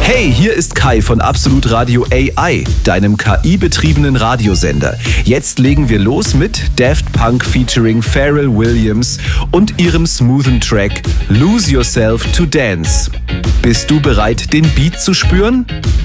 Hey, hier ist Kai von Absolut Radio AI, deinem KI-betriebenen Radiosender. Jetzt legen wir los mit Daft Punk featuring Pharrell Williams und ihrem smoothen Track Lose Yourself to Dance. Bist du bereit, den Beat zu spüren?